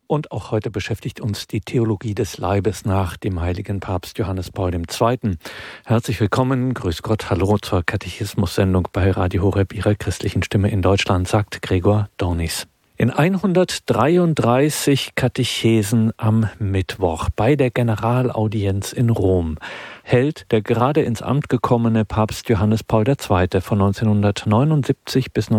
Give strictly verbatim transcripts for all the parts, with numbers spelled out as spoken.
Und auch heute beschäftigt uns die Theologie des Leibes nach dem heiligen Papst Johannes Paul der Zweite. Herzlich willkommen, grüß Gott, hallo zur Katechismus-Sendung bei Radio Horeb, Ihrer christlichen Stimme in Deutschland, sagt Gregor Dornis. In hundertdreiunddreißig Katechesen am Mittwoch bei der Generalaudienz in Rom hält der gerade ins Amt gekommene Papst Johannes Paul der Zweite von neunzehnhundertneunundsiebzig bis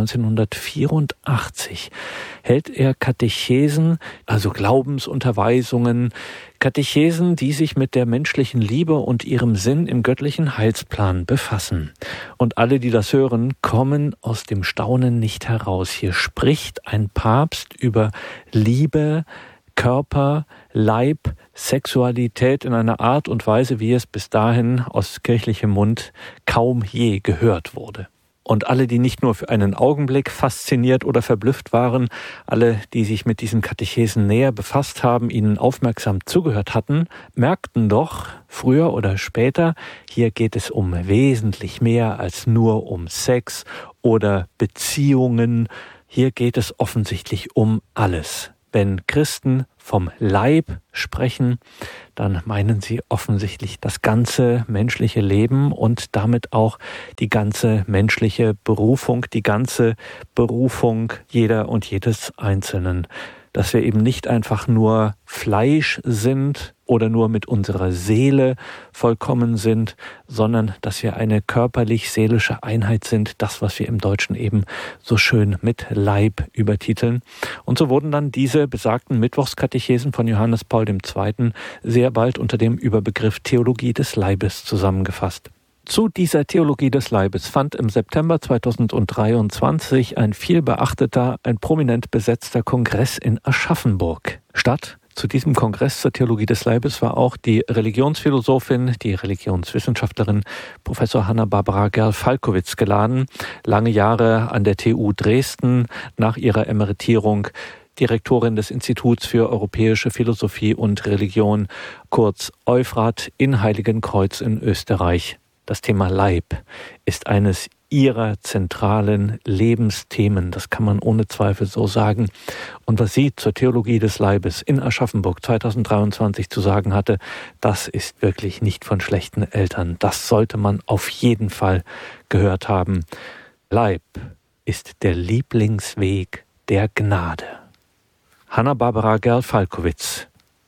neunzehnhundertvierundachtzig hält er Katechesen, also Glaubensunterweisungen, Katechesen, die sich mit der menschlichen Liebe und ihrem Sinn im göttlichen Heilsplan befassen. Und alle, die das hören, kommen aus dem Staunen nicht heraus. Hier spricht ein Papst über Liebe, Körper, Leib, Sexualität in einer Art und Weise, wie es bis dahin aus kirchlichem Mund kaum je gehört wurde. Und alle, die nicht nur für einen Augenblick fasziniert oder verblüfft waren, alle, die sich mit diesen Katechesen näher befasst haben, ihnen aufmerksam zugehört hatten, merkten doch, früher oder später, hier geht es um wesentlich mehr als nur um Sex oder Beziehungen. Hier geht es offensichtlich um alles. Wenn Christen vom Leib sprechen, dann meinen sie offensichtlich das ganze menschliche Leben und damit auch die ganze menschliche Berufung, die ganze Berufung jeder und jedes Einzelnen. Dass wir eben nicht einfach nur Fleisch sind oder nur mit unserer Seele vollkommen sind, sondern dass wir eine körperlich-seelische Einheit sind, das, was wir im Deutschen eben so schön mit Leib übertiteln. Und so wurden dann diese besagten Mittwochskatechesen von Johannes Paul der Zweite sehr bald unter dem Überbegriff Theologie des Leibes zusammengefasst. Zu dieser Theologie des Leibes fand im September zweitausenddreiundzwanzig ein vielbeachteter, ein prominent besetzter Kongress in Aschaffenburg statt. Zu diesem Kongress zur Theologie des Leibes war auch die Religionsphilosophin, die Religionswissenschaftlerin Professor Hanna-Barbara Gerl-Falkowitz geladen, lange Jahre an der T U Dresden, nach ihrer Emeritierung Direktorin des Instituts für Europäische Philosophie und Religion, kurz Euphrat in Heiligenkreuz in Österreich. Das Thema Leib ist eines ihrer zentralen Lebensthemen, das kann man ohne Zweifel so sagen. Und was sie zur Theologie des Leibes in Aschaffenburg zweitausenddreiundzwanzig zu sagen hatte, das ist wirklich nicht von schlechten Eltern. Das sollte man auf jeden Fall gehört haben. Leib ist der Lieblingsweg der Gnade. Hanna-Barbara Gerl-Falkowitz.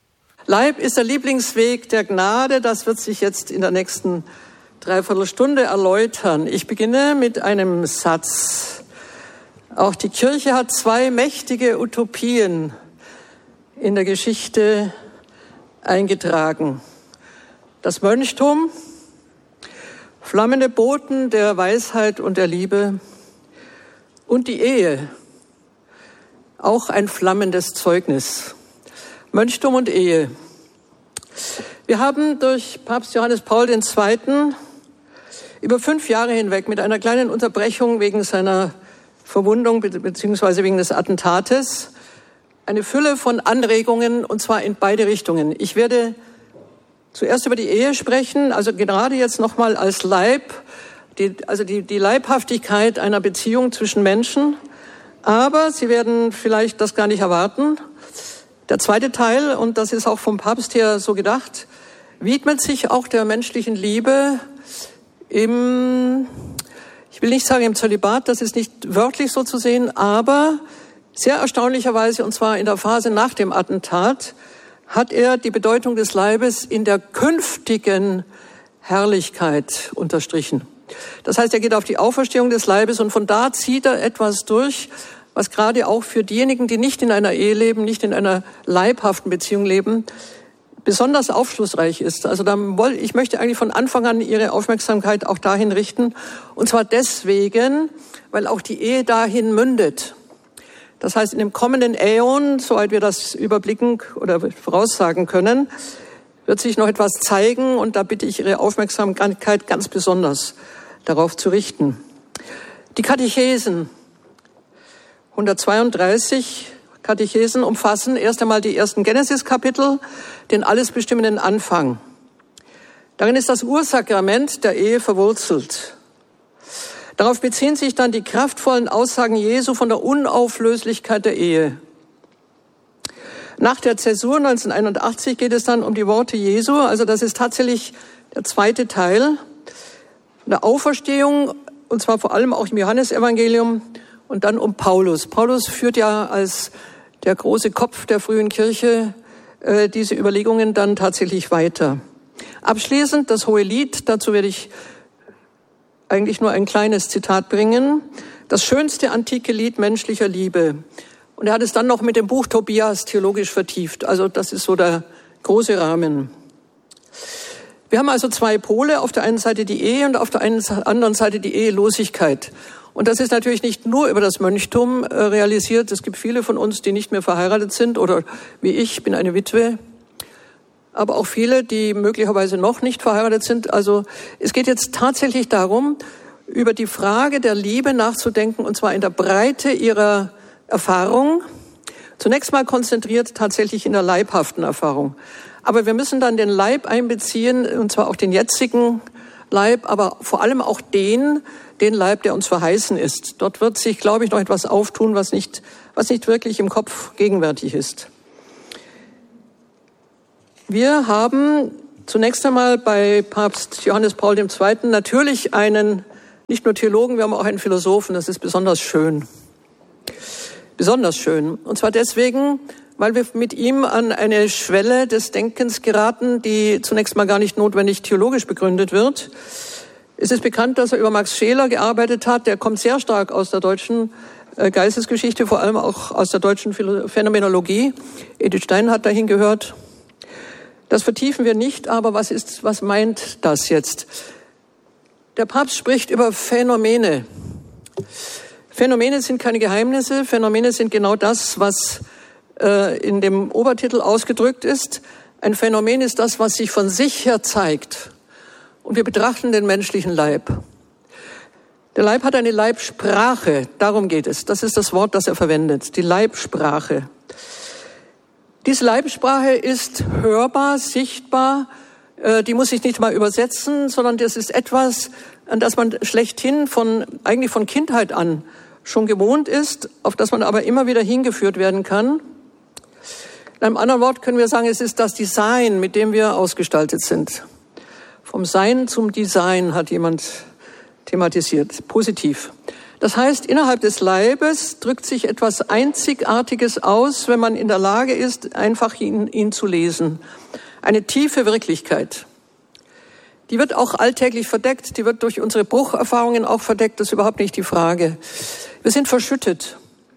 Leib ist der Lieblingsweg der Gnade, das wird sich jetzt in der nächsten Dreiviertelstunde erläutern. Ich beginne mit einem Satz. Auch die Kirche hat zwei mächtige Utopien in der Geschichte eingetragen. Das Mönchtum, flammende Boten der Weisheit und der Liebe, und die Ehe, auch ein flammendes Zeugnis. Mönchtum und Ehe. Wir haben durch Papst Johannes Paul der Zweite über fünf Jahre hinweg mit einer kleinen Unterbrechung wegen seiner Verwundung bzw. wegen des Attentates eine Fülle von Anregungen, und zwar in beide Richtungen. Ich werde zuerst über die Ehe sprechen, also gerade jetzt nochmal als Leib, die, also die, die Leibhaftigkeit einer Beziehung zwischen Menschen. Aber Sie werden vielleicht das gar nicht erwarten. Der zweite Teil, und das ist auch vom Papst her so gedacht, widmet sich auch der menschlichen Liebe im, ich will nicht sagen im Zölibat, das ist nicht wörtlich so zu sehen, aber sehr erstaunlicherweise, und zwar in der Phase nach dem Attentat, hat er die Bedeutung des Leibes in der künftigen Herrlichkeit unterstrichen. Das heißt, er geht auf die Auferstehung des Leibes und von da zieht er etwas durch, was gerade auch für diejenigen, die nicht in einer Ehe leben, nicht in einer leibhaften Beziehung leben, besonders aufschlussreich ist. Also da woll, ich möchte eigentlich von Anfang an Ihre Aufmerksamkeit auch dahin richten. Und zwar deswegen, weil auch die Ehe dahin mündet. Das heißt, in dem kommenden Äon, soweit wir das überblicken oder voraussagen können, wird sich noch etwas zeigen. Und da bitte ich Ihre Aufmerksamkeit ganz besonders darauf zu richten. Die Katechesen, hundertzweiunddreißig Katechesen umfassen erst einmal die ersten Genesis-Kapitel, den alles bestimmenden Anfang. Darin ist das Ursakrament der Ehe verwurzelt. Darauf beziehen sich dann die kraftvollen Aussagen Jesu von der Unauflöslichkeit der Ehe. Nach der Zäsur neunzehnhunderteinundachtzig geht es dann um die Worte Jesu. Also das ist tatsächlich der zweite Teil der Auferstehung, und zwar vor allem auch im Johannesevangelium, und dann um Paulus. Paulus führt ja als der große Kopf der frühen Kirche äh, diese Überlegungen dann tatsächlich weiter. Abschließend das Hohelied, dazu werde ich eigentlich nur ein kleines Zitat bringen. Das schönste antike Lied menschlicher Liebe. Und er hat es dann noch mit dem Buch Tobias theologisch vertieft. Also das ist so der große Rahmen. Wir haben also zwei Pole, auf der einen Seite die Ehe und auf der anderen Seite die Ehelosigkeit. Und das ist natürlich nicht nur über das Mönchtum äh, realisiert. Es gibt viele von uns, die nicht mehr verheiratet sind oder wie ich, bin eine Witwe. Aber auch viele, die möglicherweise noch nicht verheiratet sind. Also es geht jetzt tatsächlich darum, über die Frage der Liebe nachzudenken, und zwar in der Breite ihrer Erfahrung. Zunächst mal konzentriert tatsächlich in der leibhaften Erfahrung. Aber wir müssen dann den Leib einbeziehen, und zwar auch den jetzigen Leib, aber vor allem auch den, den Leib, der uns verheißen ist. Dort wird sich, glaube ich, noch etwas auftun, was nicht, was nicht wirklich im Kopf gegenwärtig ist. Wir haben zunächst einmal bei Papst Johannes Paul der Zweite. natürlich einen, nicht nur Theologen, wir haben auch einen Philosophen. Das ist besonders schön. Besonders schön. Und zwar deswegen, weil wir mit ihm an eine Schwelle des Denkens geraten, die zunächst mal gar nicht notwendig theologisch begründet wird. Es ist bekannt, dass er über Max Scheler gearbeitet hat. Der kommt sehr stark aus der deutschen Geistesgeschichte, vor allem auch aus der deutschen Phänomenologie. Edith Stein hat dahin gehört. Das vertiefen wir nicht, aber was ist, was meint das jetzt? Der Papst spricht über Phänomene. Phänomene sind keine Geheimnisse. Phänomene sind genau das, was äh, in dem Obertitel ausgedrückt ist. Ein Phänomen ist das, was sich von sich her zeigt. Und wir betrachten den menschlichen Leib. Der Leib hat eine Leibsprache. Darum geht es. Das ist das Wort, das er verwendet. Die Leibsprache. Diese Leibsprache ist hörbar, sichtbar. Äh, die muss sich nicht mal übersetzen, sondern das ist etwas, an das man schlechthin von, eigentlich von Kindheit an schon gewohnt ist, auf das man aber immer wieder hingeführt werden kann. In einem anderen Wort können wir sagen, es ist das Design, mit dem wir ausgestaltet sind. Vom Sein zum Design hat jemand thematisiert, positiv. Das heißt, innerhalb des Leibes drückt sich etwas Einzigartiges aus, wenn man in der Lage ist, einfach ihn, ihn zu lesen. Eine tiefe Wirklichkeit. Die wird auch alltäglich verdeckt, die wird durch unsere Brucherfahrungen auch verdeckt, das ist überhaupt nicht die Frage. Wir sind verschüttet.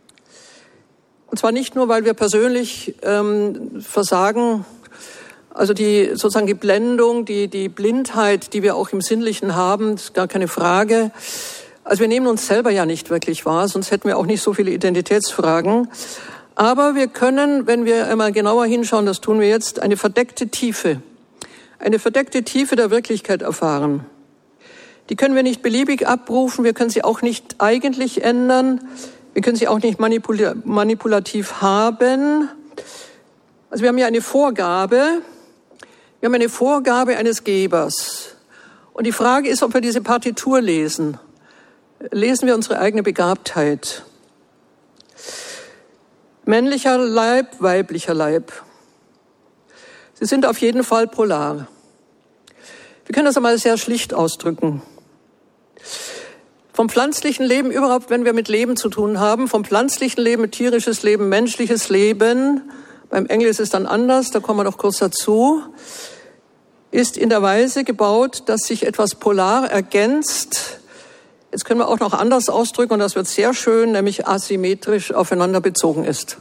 Und zwar nicht nur, weil wir persönlich ähm, versagen, also die sozusagen die Blendung, die, die Blindheit, die wir auch im Sinnlichen haben, ist gar keine Frage. Also wir nehmen uns selber ja nicht wirklich wahr, sonst hätten wir auch nicht so viele Identitätsfragen. Aber wir können, wenn wir einmal genauer hinschauen, das tun wir jetzt, eine verdeckte Tiefe, eine verdeckte Tiefe der Wirklichkeit erfahren. Die können wir nicht beliebig abrufen, wir können sie auch nicht eigentlich ändern, wir können sie auch nicht manipul- manipulativ haben. Also wir haben ja eine Vorgabe, wir haben eine Vorgabe eines Gebers. Und die Frage ist, ob wir diese Partitur lesen. Lesen wir unsere eigene Begabtheit. Männlicher Leib, weiblicher Leib. Sie sind auf jeden Fall polar. Wir können das einmal sehr schlicht ausdrücken. Vom pflanzlichen Leben überhaupt, wenn wir mit Leben zu tun haben, vom pflanzlichen Leben, tierisches Leben, menschliches Leben, beim Engel ist es dann anders, da kommen wir noch kurz dazu, ist in der Weise gebaut, dass sich etwas polar ergänzt. Jetzt können wir auch noch anders ausdrücken, und das wird sehr schön, nämlich asymmetrisch aufeinander bezogen ist.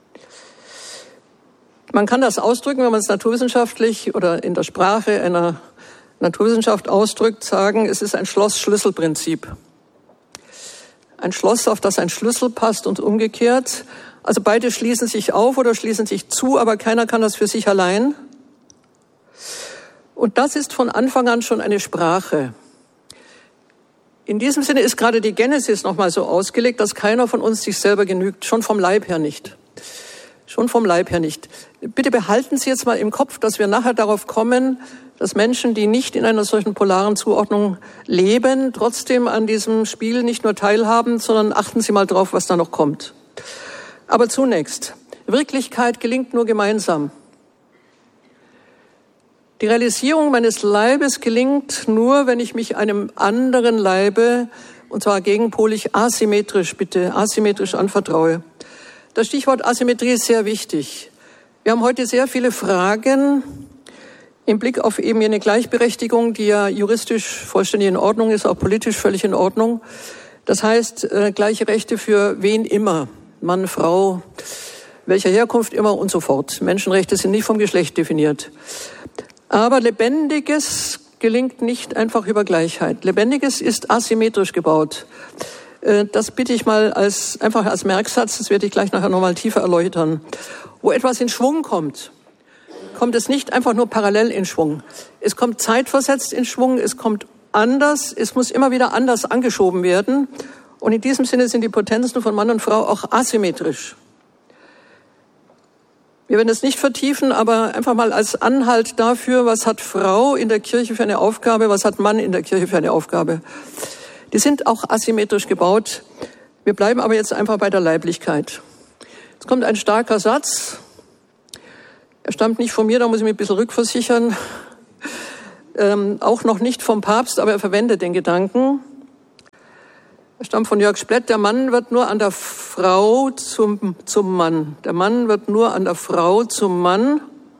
Man kann das ausdrücken, wenn man es naturwissenschaftlich oder in der Sprache einer Naturwissenschaft ausdrückt, sagen, es ist ein Schloss-Schlüssel-Prinzip. Ein Schloss, auf das ein Schlüssel passt und umgekehrt. Also beide schließen sich auf oder schließen sich zu, aber keiner kann das für sich allein. Und das ist von Anfang an schon eine Sprache. In diesem Sinne ist gerade die Genesis nochmal so ausgelegt, dass keiner von uns sich selber genügt, schon vom Leib her nicht. Schon vom Leib her nicht. Bitte behalten Sie jetzt mal im Kopf, dass wir nachher darauf kommen, dass Menschen, die nicht in einer solchen polaren Zuordnung leben, trotzdem an diesem Spiel nicht nur teilhaben, sondern achten Sie mal drauf, was da noch kommt. Aber zunächst, Wirklichkeit gelingt nur gemeinsam. Die Realisierung meines Leibes gelingt nur, wenn ich mich einem anderen Leibe, und zwar gegenpolig asymmetrisch, bitte, asymmetrisch anvertraue. Das Stichwort Asymmetrie ist sehr wichtig. Wir haben heute sehr viele Fragen im Blick auf eben jene Gleichberechtigung, die ja juristisch vollständig in Ordnung ist, auch politisch völlig in Ordnung. Das heißt, äh, gleiche Rechte für wen immer, Mann, Frau, welcher Herkunft immer und so fort. Menschenrechte sind nicht vom Geschlecht definiert. Aber Lebendiges gelingt nicht einfach über Gleichheit. Lebendiges ist asymmetrisch gebaut. Äh, das bitte ich mal als einfach als Merksatz, das werde ich gleich nachher nochmal tiefer erläutern. Wo etwas in Schwung kommt, kommt es nicht einfach nur parallel in Schwung. Es kommt zeitversetzt in Schwung, es kommt anders, es muss immer wieder anders angeschoben werden. Und in diesem Sinne sind die Potenzen von Mann und Frau auch asymmetrisch. Wir werden es nicht vertiefen, aber einfach mal als Anhalt dafür, was hat Frau in der Kirche für eine Aufgabe, was hat Mann in der Kirche für eine Aufgabe. Die sind auch asymmetrisch gebaut. Wir bleiben aber jetzt einfach bei der Leiblichkeit. Jetzt kommt ein starker Satz. Er stammt nicht von mir, da muss ich mich ein bisschen rückversichern. Ähm, auch noch nicht vom Papst, aber er verwendet den Gedanken. Er stammt von Jörg Splett. Der Mann wird nur an der Frau zum, zum Mann. Der Mann wird nur an der Frau zum Mann.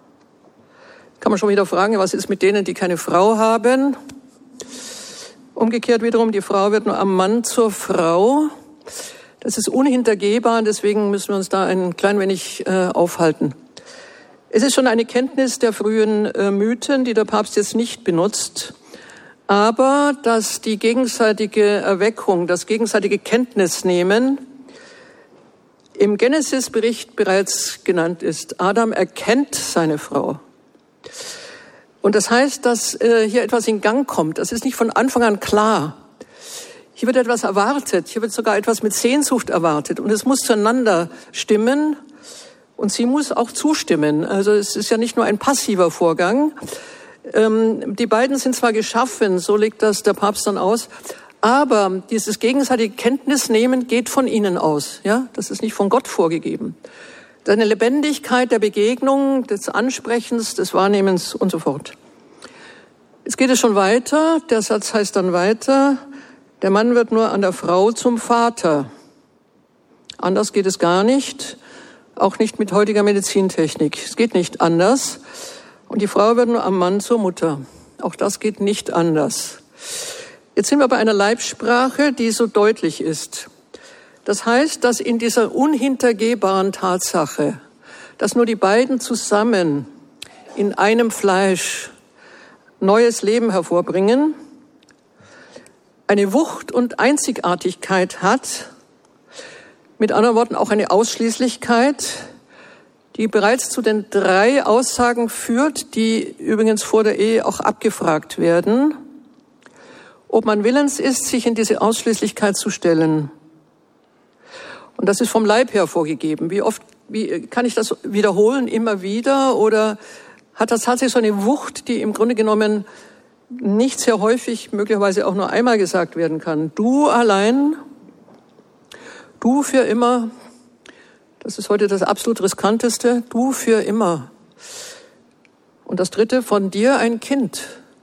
Kann man schon wieder fragen, was ist mit denen, die keine Frau haben? Umgekehrt wiederum, die Frau wird nur am Mann zur Frau. Das ist unhintergehbar, deswegen müssen wir uns da ein klein wenig äh, aufhalten. Es ist schon eine Kenntnis der frühen äh, Mythen, die der Papst jetzt nicht benutzt, aber dass die gegenseitige Erweckung, das gegenseitige Kenntnisnehmen im Genesis-Bericht bereits genannt ist. Adam erkennt seine Frau. Und das heißt, dass äh, hier etwas in Gang kommt. Das ist nicht von Anfang an klar. Hier wird etwas erwartet, hier wird sogar etwas mit Sehnsucht erwartet und es muss zueinander stimmen und sie muss auch zustimmen. Also es ist ja nicht nur ein passiver Vorgang. Ähm, die beiden sind zwar geschaffen, so legt das der Papst dann aus, aber dieses gegenseitige Kenntnisnehmen geht von ihnen aus. Ja, das ist nicht von Gott vorgegeben. Das ist eine Lebendigkeit der Begegnung, des Ansprechens, des Wahrnehmens und so fort. Jetzt geht es schon weiter, der Satz heißt dann weiter, der Mann wird nur an der Frau zum Vater. Anders geht es gar nicht, auch nicht mit heutiger Medizintechnik. Es geht nicht anders. Und die Frau wird nur am Mann zur Mutter. Auch das geht nicht anders. Jetzt sind wir bei einer Leibsprache, die so deutlich ist. Das heißt, dass in dieser unhintergehbaren Tatsache, dass nur die beiden zusammen in einem Fleisch neues Leben hervorbringen, eine Wucht und Einzigartigkeit hat, mit anderen Worten auch eine Ausschließlichkeit, die bereits zu den drei Aussagen führt, die übrigens vor der Ehe auch abgefragt werden, ob man willens ist, sich in diese Ausschließlichkeit zu stellen. Und das ist vom Leib her vorgegeben. Wie oft, wie kann ich das wiederholen, immer wieder? Oder hat das tatsächlich so eine Wucht, die im Grunde genommen nicht sehr häufig, möglicherweise auch nur einmal gesagt werden kann? Du allein, du für immer, das ist heute das absolut riskanteste, du für immer. Und das dritte, von dir ein Kind.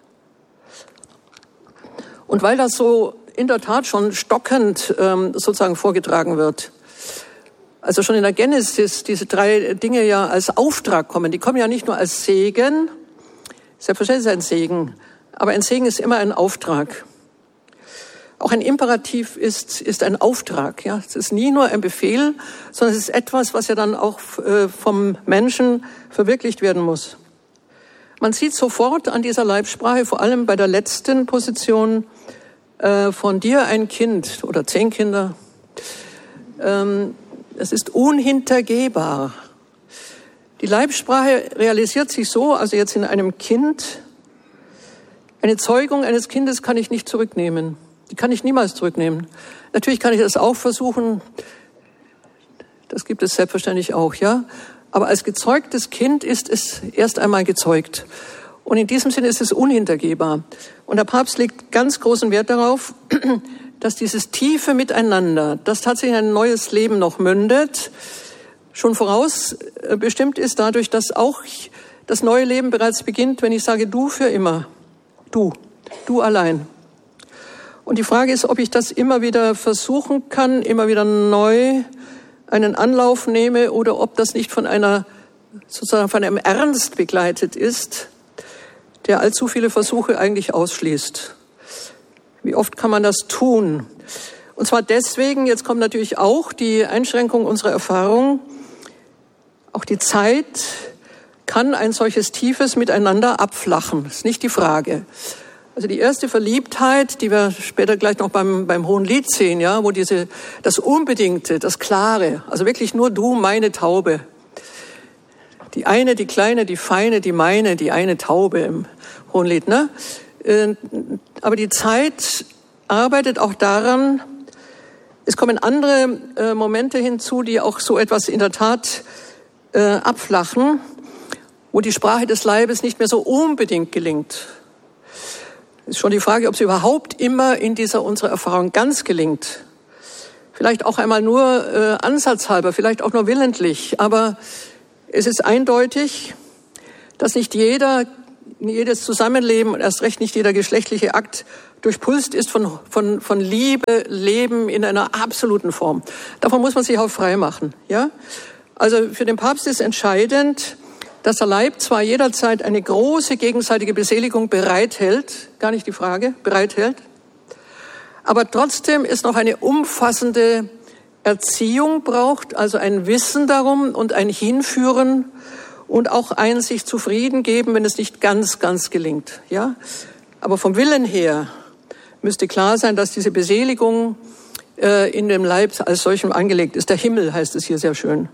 Und weil das so in der Tat schon stockend ähm, sozusagen vorgetragen wird, also schon in der Genesis diese drei Dinge ja als Auftrag kommen, die kommen ja nicht nur als Segen, selbstverständlich ist ein Segen, aber ein Segen ist immer ein Auftrag. Auch ein Imperativ ist, ist ein Auftrag, ja. Es ist nie nur ein Befehl, sondern es ist etwas, was ja dann auch äh, vom Menschen verwirklicht werden muss. Man sieht sofort an dieser Leibsprache, vor allem bei der letzten Position, äh, von dir ein Kind oder zehn Kinder, ähm, es ist unhintergehbar. Die Leibsprache realisiert sich so, also jetzt in einem Kind, eine Zeugung eines Kindes kann ich nicht zurücknehmen. Die kann ich niemals zurücknehmen. Natürlich kann ich das auch versuchen. Das gibt es selbstverständlich auch, ja. Aber als gezeugtes Kind ist es erst einmal gezeugt. Und in diesem Sinne ist es unhintergehbar. Und der Papst legt ganz großen Wert darauf, dass dieses tiefe Miteinander, das tatsächlich ein neues Leben noch mündet, schon vorausbestimmt ist dadurch, dass auch das neue Leben bereits beginnt, wenn ich sage, du für immer, du, du allein. Und die Frage ist, ob ich das immer wieder versuchen kann, immer wieder neu einen Anlauf nehme oder ob das nicht von einer, sozusagen von einem Ernst begleitet ist, der allzu viele Versuche eigentlich ausschließt. Wie oft kann man das tun? Und zwar deswegen, jetzt kommt natürlich auch die Einschränkung unserer Erfahrung, auch die Zeit kann ein solches tiefes Miteinander abflachen. Das ist nicht die Frage. Also die erste Verliebtheit, die wir später gleich noch beim, beim Hohen Lied sehen, ja, wo diese, das Unbedingte, das Klare, also wirklich nur du, meine Taube. Die eine, die kleine, die feine, die meine, die eine Taube im Hohen Lied, ne? Aber die Zeit arbeitet auch daran, es kommen andere äh, Momente hinzu, die auch so etwas in der Tat äh, abflachen, wo die Sprache des Leibes nicht mehr so unbedingt gelingt. Es ist schon die Frage, ob es überhaupt immer in dieser unserer Erfahrung ganz gelingt. Vielleicht auch einmal nur äh, ansatzhalber, vielleicht auch nur willentlich. Aber es ist eindeutig, dass nicht jeder, jedes Zusammenleben und erst recht nicht jeder geschlechtliche Akt durchpulst ist von, von, von Liebe, Leben in einer absoluten Form. Davon muss man sich auch frei machen, ja? Also für den Papst ist entscheidend, dass der Leib zwar jederzeit eine große gegenseitige Beseligung bereithält, gar nicht die Frage, bereithält, aber trotzdem es noch eine umfassende Erziehung braucht, also ein Wissen darum und ein Hinführen und auch ein sich zufrieden geben, wenn es nicht ganz, ganz gelingt, ja? Aber vom Willen her müsste klar sein, dass diese Beseligung äh, in dem Leib als solchem angelegt ist. Der Himmel heißt es hier sehr schön.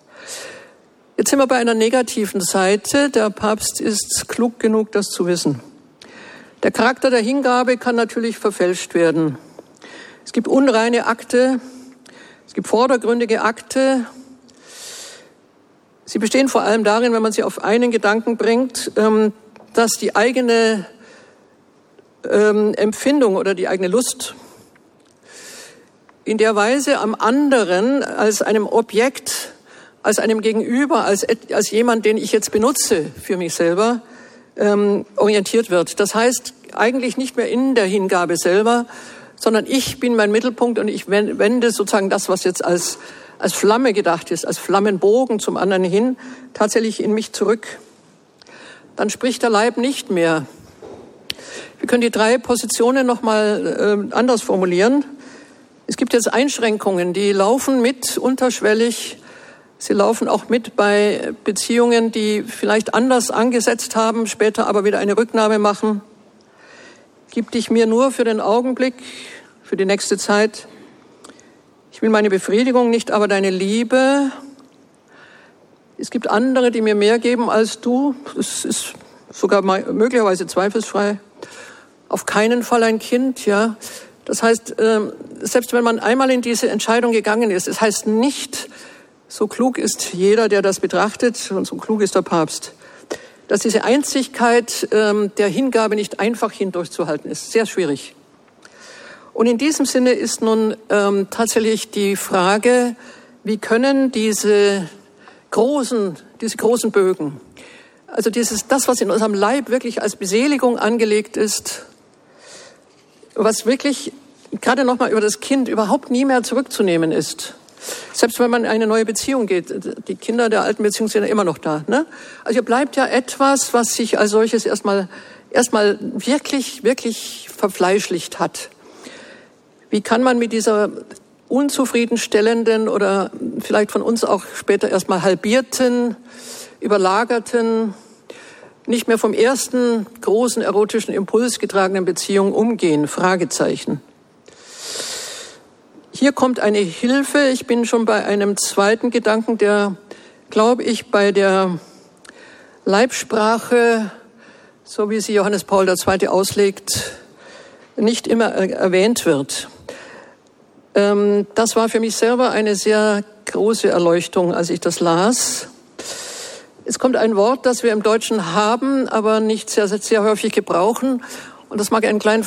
Jetzt sind wir bei einer negativen Seite. Der Papst ist klug genug, das zu wissen. Der Charakter der Hingabe kann natürlich verfälscht werden. Es gibt unreine Akte, es gibt vordergründige Akte. Sie bestehen vor allem darin, wenn man sie auf einen Gedanken bringt, ähm, dass die eigene Ähm, Empfindung oder die eigene Lust in der Weise am anderen als einem Objekt, als einem Gegenüber, als, als jemand, den ich jetzt benutze für mich selber, ähm, orientiert wird. Das heißt eigentlich nicht mehr in der Hingabe selber, sondern ich bin mein Mittelpunkt und ich wende sozusagen das, was jetzt als, als Flamme gedacht ist, als Flammenbogen zum anderen hin, tatsächlich in mich zurück. Dann spricht der Leib nicht mehr. Wir können die drei Positionen noch mal äh, anders formulieren. Es gibt jetzt Einschränkungen, die laufen mit unterschwellig. Sie laufen auch mit bei Beziehungen, die vielleicht anders angesetzt haben, später aber wieder eine Rücknahme machen. Gib dich mir nur für den Augenblick, für die nächste Zeit. Ich will meine Befriedigung, nicht aber deine Liebe. Es gibt andere, die mir mehr geben als du. Das ist sogar möglicherweise zweifelsfrei. Auf keinen Fall ein Kind, ja. Das heißt, selbst wenn man einmal in diese Entscheidung gegangen ist, es heißt nicht, so klug ist jeder, der das betrachtet, und so klug ist der Papst, dass diese Einzigkeit der Hingabe nicht einfach hindurchzuhalten ist. Sehr schwierig. Und in diesem Sinne ist nun tatsächlich die Frage, wie können diese großen, diese großen Bögen, also dieses, das, was in unserem Leib wirklich als Beseligung angelegt ist, was wirklich gerade nochmal über das Kind überhaupt nie mehr zurückzunehmen ist. Selbst wenn man in eine neue Beziehung geht, die Kinder der alten Beziehung sind ja immer noch da, ne? Also hier bleibt ja etwas, was sich als solches erstmal, erstmal wirklich, wirklich verfleischlicht hat. Wie kann man mit dieser unzufriedenstellenden oder vielleicht von uns auch später erstmal halbierten, überlagerten, nicht mehr vom ersten großen erotischen Impuls getragenen Beziehung umgehen? Fragezeichen. Hier kommt eine Hilfe. Ich bin schon bei einem zweiten Gedanken, der, glaube ich, bei der Leibsprache, so wie sie Johannes Paul der Zweite auslegt, nicht immer erwähnt wird. Das war für mich selber eine sehr große Erleuchtung, als ich das las. Es kommt ein Wort, das wir im Deutschen haben, aber nicht sehr, sehr häufig gebrauchen. Und das mag einen kleinen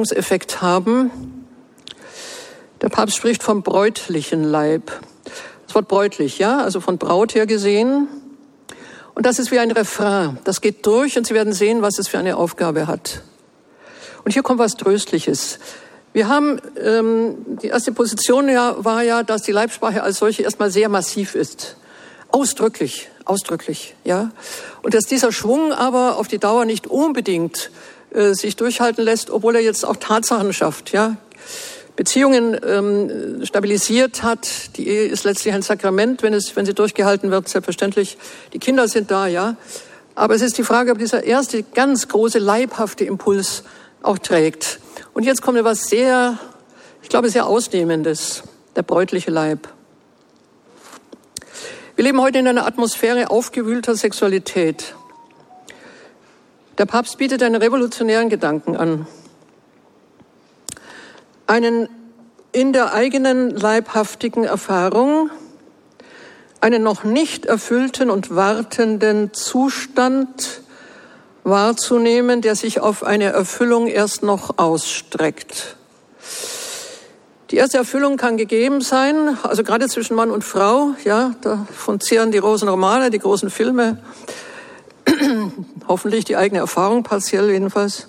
Verfremdungseffekt haben. Der Papst spricht vom bräutlichen Leib. Das Das Wort bräutlich, ja, also von Braut her gesehen. Und das ist wie ein Refrain. Das geht durch und Sie werden sehen, was es für eine Aufgabe hat. Und hier kommt was Tröstliches. Wir haben, ähm, die erste Position ja, war ja, dass die Leibsprache als solche erstmal sehr massiv ist. Ausdrücklich, ausdrücklich, ja. Und dass dieser Schwung aber auf die Dauer nicht unbedingt äh, sich durchhalten lässt, obwohl er jetzt auch Tatsachen schafft, ja. Beziehungen ähm, stabilisiert hat. Die Ehe ist letztlich ein Sakrament, wenn es, wenn sie durchgehalten wird, selbstverständlich. Die Kinder sind da, ja. Aber es ist die Frage, ob dieser erste ganz große leibhafte Impuls auch trägt. Und jetzt kommt etwas sehr, ich glaube, sehr Ausnehmendes, der bräutliche Leib. Wir leben heute in einer Atmosphäre aufgewühlter Sexualität. Der Papst bietet einen revolutionären Gedanken an. Einen in der eigenen leibhaftigen Erfahrung, einen noch nicht erfüllten und wartenden Zustand wahrzunehmen, der sich auf eine Erfüllung erst noch ausstreckt. Die erste Erfüllung kann gegeben sein, also gerade zwischen Mann und Frau, ja, davon zehren die großen Romane, die großen Filme, hoffentlich die eigene Erfahrung, partiell jedenfalls.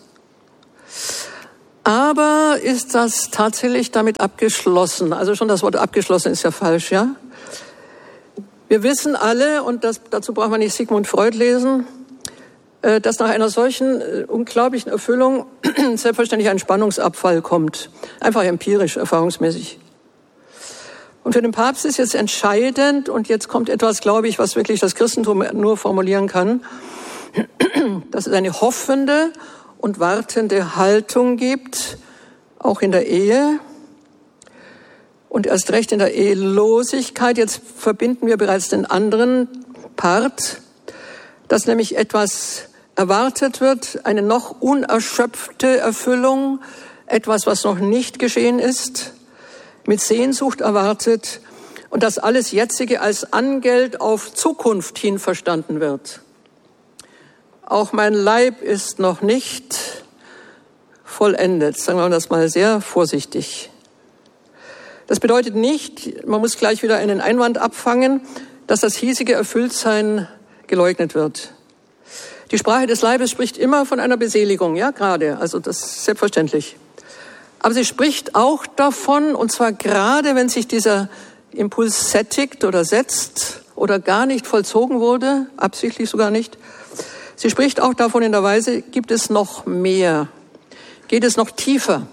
Aber ist das tatsächlich damit abgeschlossen? Also schon das Wort abgeschlossen ist ja falsch, ja? Wir wissen alle, und das, dazu braucht man nicht Sigmund Freud lesen, dass nach einer solchen unglaublichen Erfüllung selbstverständlich ein Spannungsabfall kommt. Einfach empirisch, erfahrungsmäßig. Und für den Papst ist jetzt entscheidend, und jetzt kommt etwas, glaube ich, was wirklich das Christentum nur formulieren kann, dass es eine hoffende und wartende Haltung gibt, auch in der Ehe und erst recht in der Ehelosigkeit. Jetzt verbinden wir bereits den anderen Part, dass nämlich etwas erwartet wird, eine noch unerschöpfte Erfüllung, etwas, was noch nicht geschehen ist, mit Sehnsucht erwartet und dass alles Jetzige als Angeld auf Zukunft hin verstanden wird. Auch mein Leib ist noch nicht vollendet, sagen wir das mal sehr vorsichtig. Das bedeutet nicht, man muss gleich wieder einen Einwand abfangen, dass das hiesige Erfülltsein geleugnet wird. Die Sprache des Leibes spricht immer von einer Beseligung, ja, gerade, also das ist selbstverständlich. Aber sie spricht auch davon, und zwar gerade, wenn sich dieser Impuls sättigt oder setzt oder gar nicht vollzogen wurde, absichtlich sogar nicht. Sie spricht auch davon in der Weise, gibt es noch mehr? Geht es noch tiefer?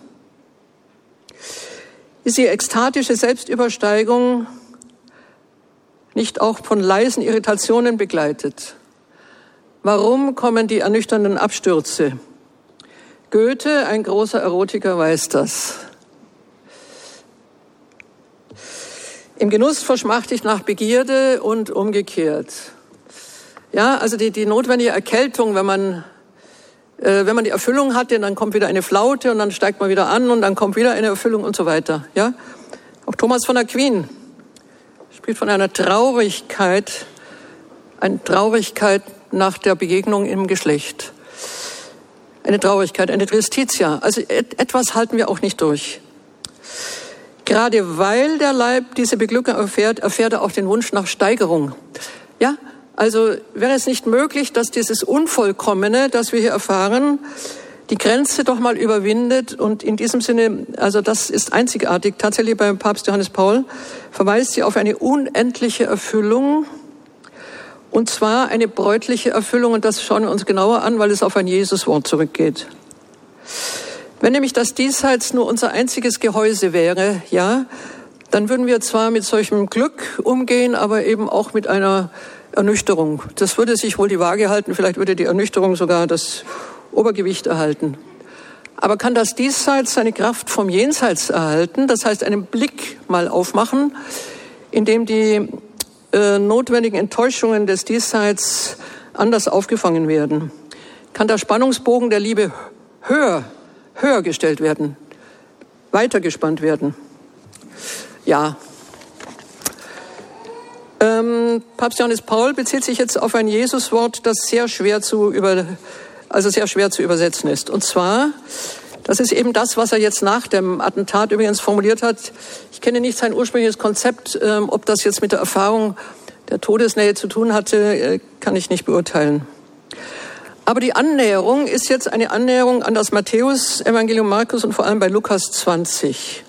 Ist die ekstatische Selbstübersteigung nicht auch von leisen Irritationen begleitet? Warum kommen die ernüchternden Abstürze? Goethe, ein großer Erotiker, weiß das. Im Genuss verschmachtigt nach Begierde und umgekehrt. Ja, also die, die notwendige Erkältung, wenn man, äh, wenn man die Erfüllung hatte, dann kommt wieder eine Flaute und dann steigt man wieder an und dann kommt wieder eine Erfüllung und so weiter. Ja, auch Thomas von Aquin spricht von einer Traurigkeit, eine Traurigkeit nach der Begegnung im Geschlecht. Eine Traurigkeit, eine Tristitia. Also et, etwas halten wir auch nicht durch. Gerade weil der Leib diese Beglückung erfährt, erfährt er auch den Wunsch nach Steigerung. Ja, also wäre es nicht möglich, dass dieses Unvollkommene, das wir hier erfahren, die Grenze doch mal überwindet und in diesem Sinne, also das ist einzigartig, tatsächlich beim Papst Johannes Paul, verweist sie auf eine unendliche Erfüllung, und zwar eine bräutliche Erfüllung, und das schauen wir uns genauer an, weil es auf ein Jesuswort zurückgeht. Wenn nämlich das Diesseits nur unser einziges Gehäuse wäre, ja, dann würden wir zwar mit solchem Glück umgehen, aber eben auch mit einer Ernüchterung. Das würde sich wohl die Waage halten, vielleicht würde die Ernüchterung sogar das Obergewicht erhalten. Aber kann das Diesseits seine Kraft vom Jenseits erhalten? Das heißt, einen Blick mal aufmachen, in dem die äh, notwendigen Enttäuschungen des Diesseits anders aufgefangen werden. Kann der Spannungsbogen der Liebe höher, höher gestellt werden, weiter gespannt werden? Ja. Ähm, Papst Johannes Paul bezieht sich jetzt auf ein Jesuswort, das sehr schwer zu über, also sehr schwer zu übersetzen ist. Und zwar, Das ist eben das, was er jetzt nach dem Attentat übrigens formuliert hat. Ich kenne nicht sein ursprüngliches Konzept. Ähm, ob das jetzt mit der Erfahrung der Todesnähe zu tun hatte, äh, kann ich nicht beurteilen. Aber die Annäherung ist jetzt eine Annäherung an das Matthäus-Evangelium, Markus und vor allem bei Lukas zwanzig.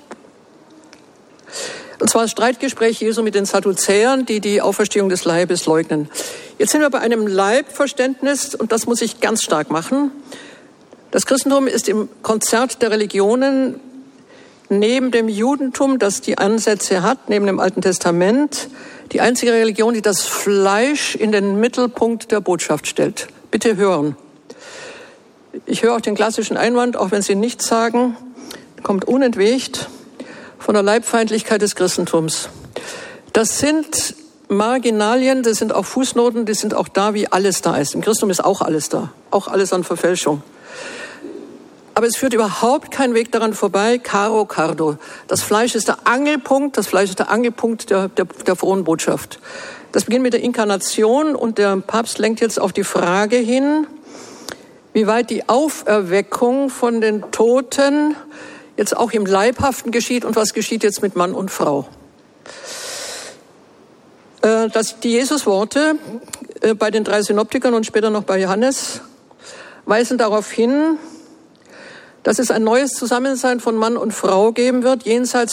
Und zwar das Streitgespräch Jesu mit den Sadduzäern, die die Auferstehung des Leibes leugnen. Jetzt sind wir bei einem Leibverständnis, und das muss ich ganz stark machen. Das Christentum ist im Konzert der Religionen neben dem Judentum, das die Ansätze hat, neben dem Alten Testament, die einzige Religion, die das Fleisch in den Mittelpunkt der Botschaft stellt. Bitte hören. Ich höre auch den klassischen Einwand, auch wenn Sie nichts sagen, kommt unentwegt von der Leibfeindlichkeit des Christentums. Das sind Marginalien, das sind auch Fußnoten, die sind auch da, wie alles da ist. Im Christentum ist auch alles da, auch alles an Verfälschung. Aber es führt überhaupt kein Weg daran vorbei, caro cardo. Das Fleisch ist der Angelpunkt, das Fleisch ist der Angelpunkt der, der, der frohen Botschaft. Das beginnt mit der Inkarnation und der Papst lenkt jetzt auf die Frage hin, wie weit die Auferweckung von den Toten jetzt auch im Leibhaften geschieht und was geschieht jetzt mit Mann und Frau. Das, die Jesusworte bei den drei Synoptikern und später noch bei Johannes weisen darauf hin, dass es ein neues Zusammensein von Mann und Frau geben wird, jenseits